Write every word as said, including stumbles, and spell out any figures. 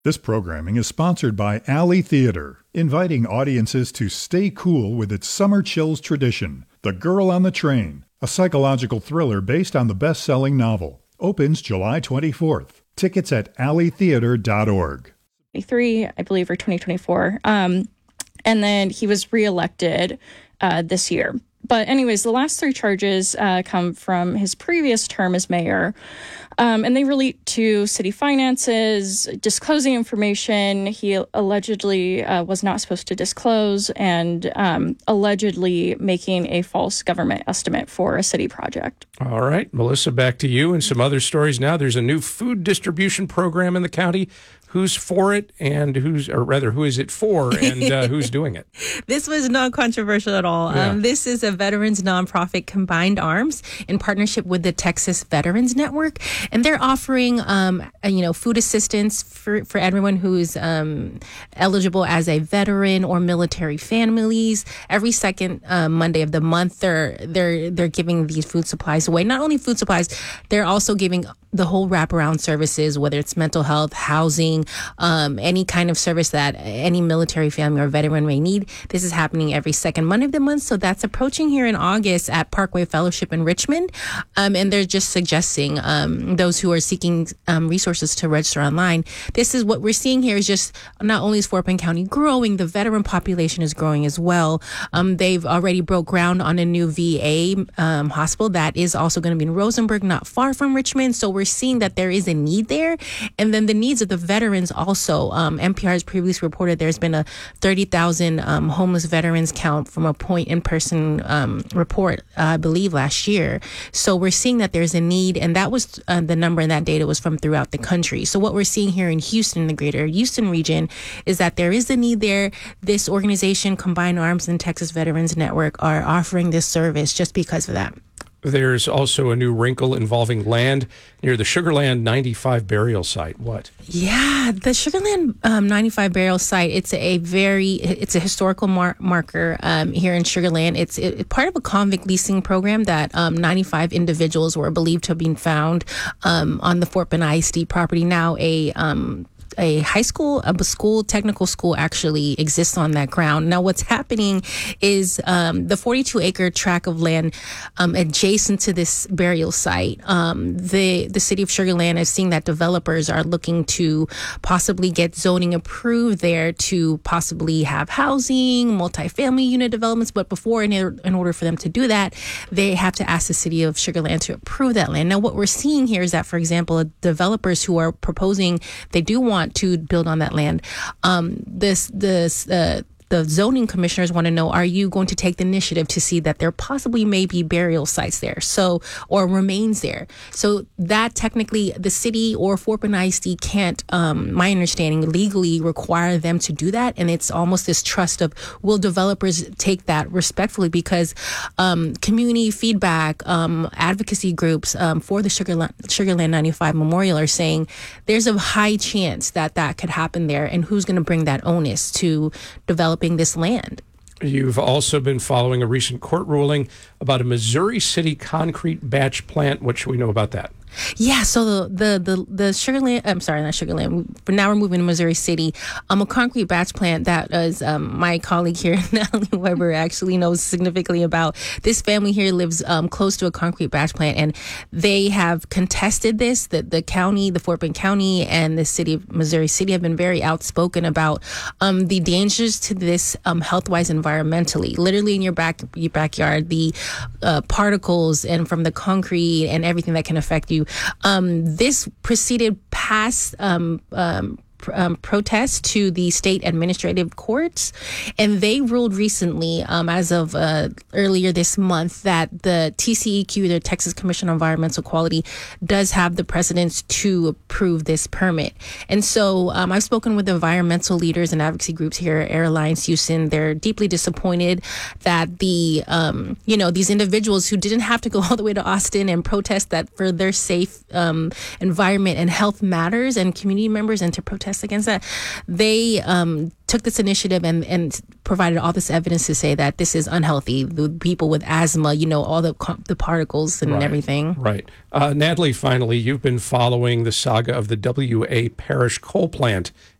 This programming is sponsored by Alley Theater, inviting audiences to stay cool with its summer chills tradition. The Girl on the Train, a psychological thriller based on the best-selling novel, opens July twenty-fourth. Tickets at alley theater dot org. twenty-three, I believe, or twenty twenty-four. Um, and then he was reelected uh, this year. But anyways, the last three charges uh, come from his previous term as mayor, um, and they relate to city finances, disclosing information he allegedly uh, was not supposed to disclose, and um, allegedly making a false government estimate for a city project. All right, Melissa, back to you and some other stories now. There's a new food distribution program in the county. Who's for it, and who's, or rather, who is it for, and uh, who's doing it? This was not controversial at all. Yeah. Um, this is a veterans nonprofit, Combined Arms, in partnership with the Texas Veterans Network, and they're offering, um, you know, food assistance for for everyone who's um, eligible as a veteran or military families. Every second uh, Monday of the month, they're they're they're giving these food supplies away. Not only food supplies, they're also giving the whole wraparound services, whether it's mental health, housing, um, any kind of service that any military family or veteran may need. This is happening every second Monday of the month. So that's approaching here in August at Parkway Fellowship in Richmond. Um, and they're just suggesting um, those who are seeking um, resources to register online. This is what we're seeing here is just not only is Fort Bend County growing, the veteran population is growing as well. Um, they've already broke ground on a new V A um, hospital that is also going to be in Rosenberg, not far from Richmond. So we're We're seeing that there is a need there. And then the needs of the veterans also. Um, N P R has previously reported there's been a thirty thousand um, homeless veterans count from a point in person um, report, uh, I believe, last year. So we're seeing that there's a need. And that was uh, the number, and that data was from throughout the country. So what we're seeing here in Houston, the greater Houston region, is that there is a need there. This organization, Combined Arms and Texas Veterans Network, are offering this service just because of that. There's also a new wrinkle involving land near the Sugarland ninety-five burial site. What? Yeah, the Sugarland um, ninety-five burial site, it's a very, it's a historical mar- marker um, here in Sugarland. It's it, part of a convict leasing program that um, ninety-five individuals were believed to have been found um, on the Fort Bend I S D property. Now a um, a high school, a school, technical school actually exists on that ground. Now, what's happening is um, the forty-two acre tract of land um, adjacent to this burial site. Um, the the city of Sugarland is seeing that developers are looking to possibly get zoning approved there to possibly have housing, multifamily unit developments. But before, in, in order for them to do that, they have to ask the city of Sugarland to approve that land. Now, what we're seeing here is that, for example, developers who are proposing, they do want to build on that land. Um, this, this, uh, the zoning commissioners want to know, are you going to take the initiative to see that there possibly may be burial sites there, so, or remains there? So that technically the city or Fort Bend I S D can't, um, my understanding, legally require them to do that. And it's almost this trust of, will developers take that respectfully? Because um, community feedback, um, advocacy groups um, for the Sugarland, Sugarland ninety-five Memorial are saying there's a high chance that that could happen there. And who's going to bring that onus to develop this land? You've also been following a recent court ruling about a Missouri City concrete batch plant. What should we know about that? Yeah, so the the the, the Sugarland, I'm sorry, not Sugarland, but now we're moving to Missouri City. Um, a concrete batch plant that is um, my colleague here, Natalie Weber, actually knows significantly about. This family here lives um, close to a concrete batch plant, and they have contested this. The, the county, the Fort Bend County, and the city of Missouri City have been very outspoken about um, the dangers to this um, health-wise, environmentally. Literally in your back your backyard, the uh, particles and from the concrete and everything that can affect you. Um, this proceeded past um, um, Um, protest to the state administrative courts, and they ruled recently, um, as of uh, earlier this month, that the T C E Q, the Texas Commission on Environmental Quality, does have the precedence to approve this permit. And so um, I've spoken with environmental leaders and advocacy groups here at Air Alliance Houston. They're deeply disappointed that the, um, you know, these individuals who didn't have to go all the way to Austin and protest that for their safe um, environment and health matters, and community members, and to protest protest against that. They um, took this initiative and, and provided all this evidence to say that this is unhealthy. The people with asthma, you know, all the the particles and right, everything. Right. Uh, Natalie, finally, you've been following the saga of the W A Parish coal plant